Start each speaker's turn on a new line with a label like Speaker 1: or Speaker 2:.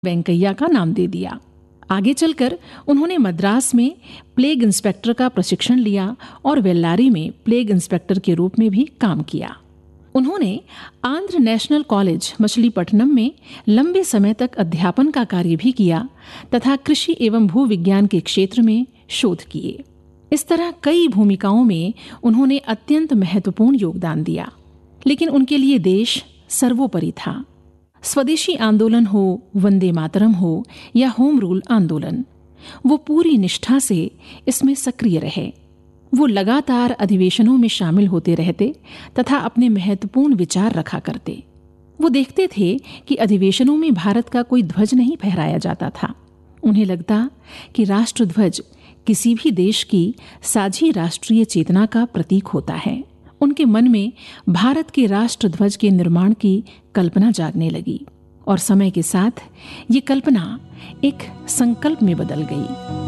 Speaker 1: वेंकैया का नाम दे दिया। आगे चलकर उन्होंने मद्रास में प्लेग इंस्पेक्टर का प्रशिक्षण लिया और वेल्लारी में प्लेग इंस्पेक्टर के रूप में भी काम किया। उन्होंने आंध्र नेशनल कॉलेज मछलीपट्टनम में लंबे समय तक अध्यापन का कार्य भी किया तथा कृषि एवं भूविज्ञान के क्षेत्र में शोध किए। इस तरह कई भूमिकाओं में उन्होंने अत्यंत महत्वपूर्ण योगदान दिया, लेकिन उनके लिए देश सर्वोपरि था। स्वदेशी आंदोलन हो, वंदे मातरम हो या होम रूल आंदोलन, वो पूरी निष्ठा से इसमें सक्रिय रहे। वो लगातार अधिवेशनों में शामिल होते रहते तथा अपने महत्वपूर्ण विचार रखा करते। वो देखते थे कि अधिवेशनों में भारत का कोई ध्वज नहीं फहराया जाता था। उन्हें लगता कि राष्ट्रध्वज किसी भी देश की साझी राष्ट्रीय चेतना का प्रतीक होता है। उनके मन में भारत के राष्ट्रध्वज के निर्माण की कल्पना जागने लगी और समय के साथ ये कल्पना एक संकल्प में बदल गई।